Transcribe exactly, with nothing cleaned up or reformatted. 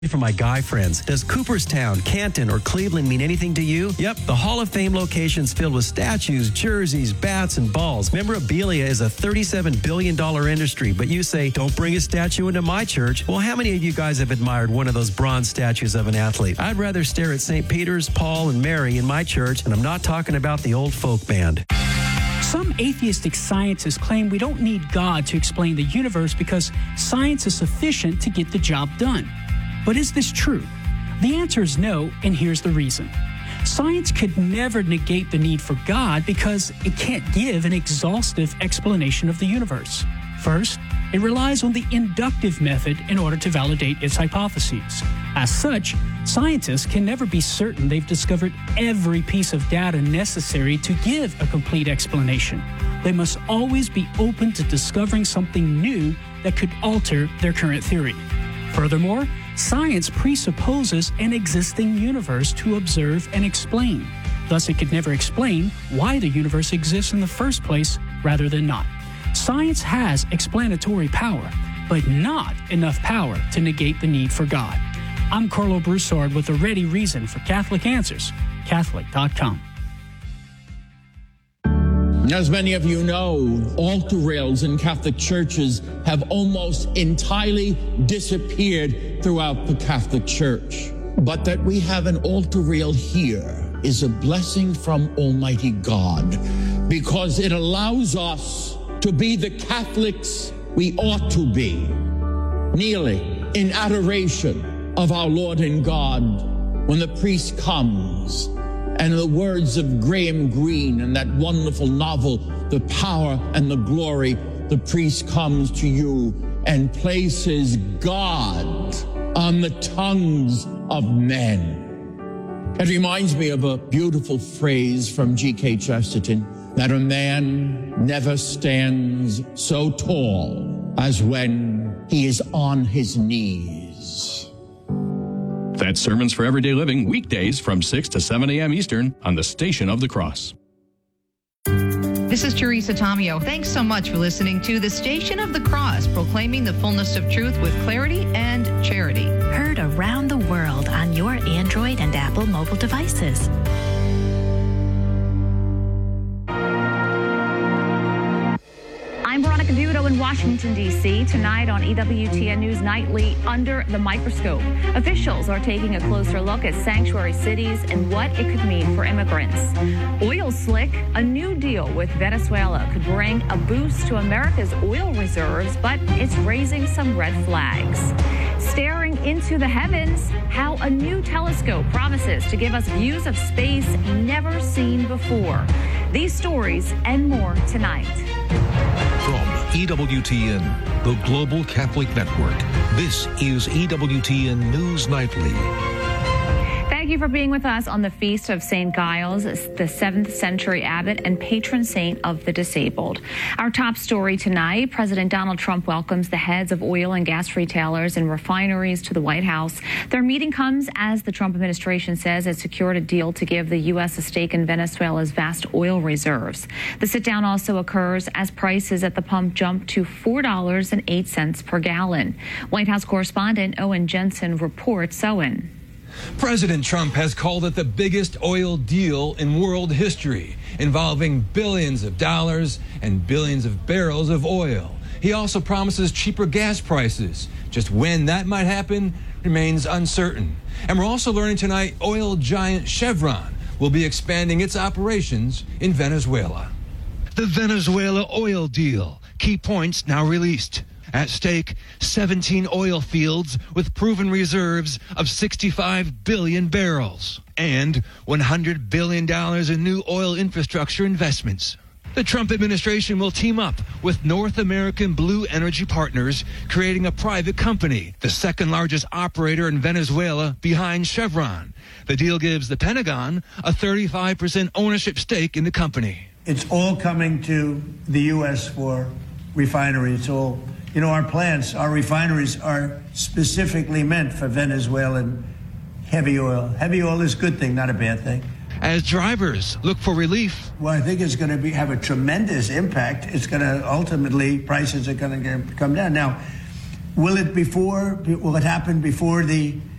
For my guy friends, does Cooperstown, Canton, or Cleveland mean anything to you? Yep, the Hall of Fame location's filled with statues, jerseys, bats, and balls. Memorabilia is a thirty-seven billion dollars industry, but you say, don't bring a statue into my church. Well, how many of you guys have admired one of those bronze statues of an athlete? I'd rather stare at Saint Peter's, Paul, and Mary in my church, and I'm not talking about the old folk band. Some atheistic scientists claim we don't need God to explain the universe because science is sufficient to get the job done. But is this true? The answer is no, and here's the reason. Science could never negate the need for God because it can't give an exhaustive explanation of the universe. First, it relies on the inductive method in order to validate its hypotheses. As such, scientists can never be certain they've discovered every piece of data necessary to give a complete explanation. They must always be open to discovering something new that could alter their current theory. Furthermore, science presupposes an existing universe to observe and explain. Thus, it could never explain why the universe exists in the first place rather than not. Science has explanatory power, but not enough power to negate the need for God. I'm Carlo Broussard with a ready reason for Catholic Answers, Catholic dot com. As many of you know, altar rails in Catholic churches have almost entirely disappeared throughout the Catholic Church. But that we have an altar rail here is a blessing from Almighty God, because it allows us to be the Catholics we ought to be, kneeling in adoration of our Lord and God when the priest comes. And the words of Graham Greene in that wonderful novel, The Power and the Glory, the priest comes to you and places God on the tongues of men. It reminds me of a beautiful phrase from G K Chesterton, that a man never stands so tall as when he is on his knees. That's Sermons for Everyday Living, weekdays from six to seven a.m. Eastern on the Station of the Cross. This is Teresa Tomeo. Thanks so much for listening to the Station of the Cross, proclaiming the fullness of truth with clarity and charity. Heard around the world on your Android and Apple mobile devices. I'm Veronica Dudo in Washington, D C Tonight on E W T N News Nightly, Under the Microscope. Officials are taking a closer look at sanctuary cities and what it could mean for immigrants. Oil slick, a new deal with Venezuela could bring a boost to America's oil reserves, but it's raising some red flags. Staring into the heavens, how a new telescope promises to give us views of space never seen before. These stories and more tonight. From E W T N, the Global Catholic Network, this is E W T N News Nightly. Thank you for being with us on the Feast of Saint Giles, the seventh century abbot and patron saint of the disabled. Our top story tonight, President Donald Trump welcomes the heads of oil and gas retailers and refineries to the White House. Their meeting comes as the Trump administration says it secured a deal to give the U S a stake in Venezuela's vast oil reserves. The sit-down also occurs as prices at the pump jump to four dollars and eight cents per gallon. White House correspondent Owen Jensen reports. Owen. President Trump has called it the biggest oil deal in world history, involving billions of dollars and billions of barrels of oil. He also promises cheaper gas prices. Just when that might happen remains uncertain. And we're also learning tonight oil giant Chevron will be expanding its operations in Venezuela. The Venezuela oil deal. Key points now released. At stake, seventeen oil fields with proven reserves of sixty-five billion barrels and one hundred billion dollars in new oil infrastructure investments. The Trump administration will team up with North American Blue Energy Partners, creating a private company, the second largest operator in Venezuela behind Chevron. The deal gives the Pentagon a thirty-five percent ownership stake in the company. It's all coming to the U S for refineries. It's all You know, our plants, our refineries are specifically meant for Venezuelan heavy oil. Heavy oil is a good thing, not a bad thing. As drivers look for relief. Well, I think it's going to be, have a tremendous impact. It's going to ultimately, prices are going to come down. Now, Will it before? Will it happen before the